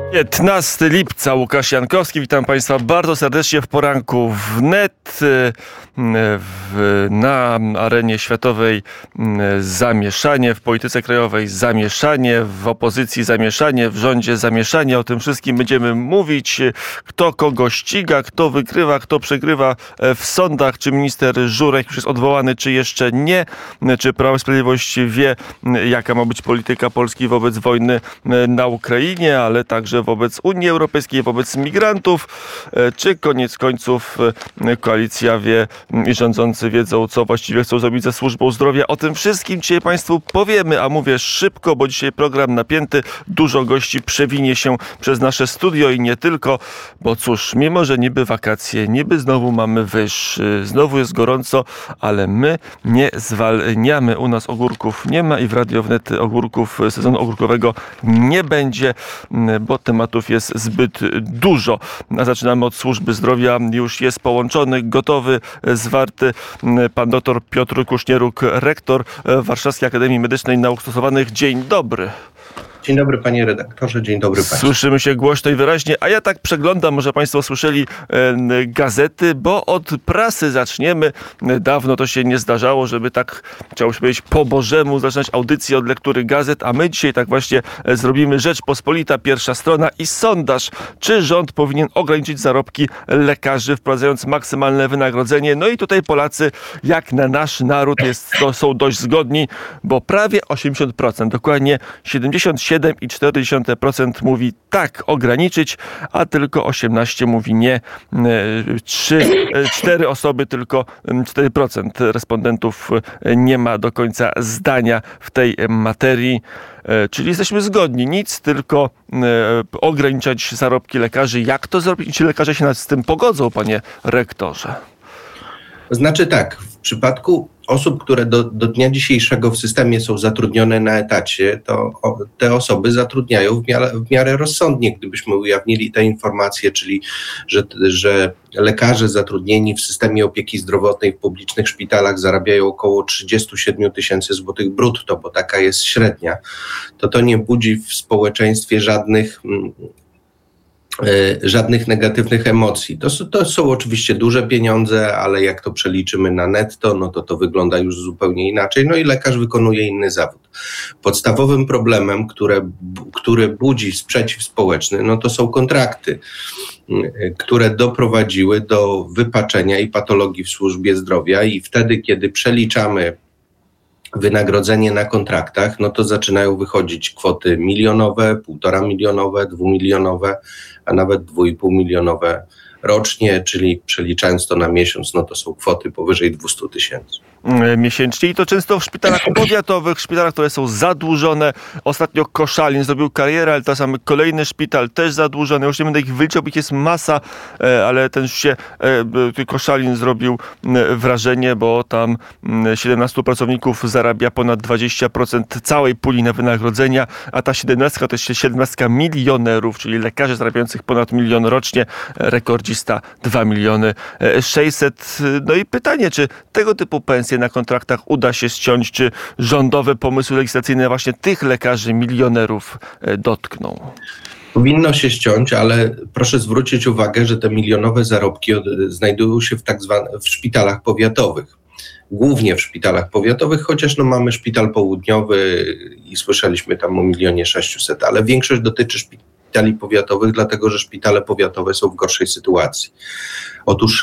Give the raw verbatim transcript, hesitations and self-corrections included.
piętnastego lipca, Łukasz Jankowski, witam Państwa bardzo serdecznie w poranku wnet. W, na arenie światowej zamieszanie, w polityce krajowej zamieszanie, w opozycji zamieszanie, w rządzie zamieszanie. O tym wszystkim będziemy mówić. Kto kogo ściga, kto wygrywa, kto przegrywa w sądach, czy minister Żurek już jest odwołany, czy jeszcze nie, czy Prawo i Sprawiedliwość wie, jaka ma być polityka Polski wobec wojny na Ukrainie, ale także wobec Unii Europejskiej, wobec migrantów, czy koniec końców koalicja wie i rządzący wiedzą, co właściwie chcą zrobić ze służbą zdrowia. O tym wszystkim dzisiaj Państwu powiemy, a mówię szybko, bo dzisiaj program napięty. Dużo gości przewinie się przez nasze studio i nie tylko, bo cóż, mimo że niby wakacje, niby znowu mamy wyż, znowu jest gorąco, ale my nie zwalniamy. U nas ogórków nie ma i w Radio Wnet ogórków, sezonu ogórkowego nie będzie, bo tematów jest zbyt dużo. A zaczynamy od służby zdrowia. Już jest połączony, gotowy, zwarty pan doktor Piotr Kusznieruk, rektor Warszawskiej Akademii Medycznej Nauk Stosowanych. Dzień dobry. Dzień dobry panie redaktorze, dzień dobry państwu. Słyszymy się głośno i wyraźnie, a ja tak przeglądam, może państwo słyszeli e, gazety, bo od prasy zaczniemy. Dawno to się nie zdarzało, żeby tak, chciało się powiedzieć, po Bożemu zaczynać audycję od lektury gazet, a my dzisiaj tak właśnie e, zrobimy. Rzeczpospolita, pierwsza strona i sondaż. Czy rząd powinien ograniczyć zarobki lekarzy, wprowadzając maksymalne wynagrodzenie? No i tutaj Polacy, jak na nasz naród, jest, to są dość zgodni, bo prawie osiemdziesiąt procent, dokładnie siedemdziesiąt siedem przecinek cztery procent mówi tak, ograniczyć, a tylko osiemnaście procent mówi nie. trzy, cztery osoby, tylko cztery procent respondentów nie ma do końca zdania w tej materii. Czyli jesteśmy zgodni. Nic, tylko ograniczać zarobki lekarzy. Jak to zrobić? Czy lekarze się z tym pogodzą, panie rektorze? Znaczy tak, w przypadku osób, które do, do dnia dzisiejszego w systemie są zatrudnione na etacie, to o, te osoby zatrudniają w miarę, w miarę rozsądnie, gdybyśmy ujawnili te informacje, czyli że, że lekarze zatrudnieni w systemie opieki zdrowotnej w publicznych szpitalach zarabiają około trzydzieści siedem tysięcy złotych brutto, bo taka jest średnia, to to nie budzi w społeczeństwie żadnych żadnych negatywnych emocji. To, to są oczywiście duże pieniądze, ale jak to przeliczymy na netto, no to to wygląda już zupełnie inaczej. No i lekarz wykonuje inny zawód. Podstawowym problemem, które, który budzi sprzeciw społeczny, no to są kontrakty, które doprowadziły do wypaczenia i patologii w służbie zdrowia i wtedy, kiedy przeliczamy wynagrodzenie na kontraktach, no to zaczynają wychodzić kwoty milionowe, półtora milionowe, dwumilionowe, a nawet dwu i pół milionowe rocznie, czyli przeliczając to na miesiąc, no to są kwoty powyżej dwieście tysięcy. Miesięcznie i to często w szpitalach powiatowych, szpitalach, które są zadłużone. Ostatnio Koszalin zrobił karierę, ale teraz mamy kolejny szpital też zadłużony. Już nie będę ich wyliczał, bo ich jest masa, ale ten już się Koszalin zrobił wrażenie, bo tam siedemnastu pracowników zarabia ponad dwadzieścia procent całej puli na wynagrodzenia, a ta siedemnastka to jest siedemnastka milionerów, czyli lekarzy zarabiających ponad milion rocznie, rekordzista dwa miliony sześćset. No i pytanie, czy tego typu pensje na kontraktach uda się ściąć, czy rządowe pomysły legislacyjne właśnie tych lekarzy, milionerów dotkną? Powinno się ściąć, ale proszę zwrócić uwagę, że te milionowe zarobki znajdują się w tak zwanych w szpitalach powiatowych. Głównie w szpitalach powiatowych, chociaż no mamy szpital południowy i słyszeliśmy tam o milionie sześciuset, ale większość dotyczy szpitali powiatowych, dlatego że szpitale powiatowe są w gorszej sytuacji. Otóż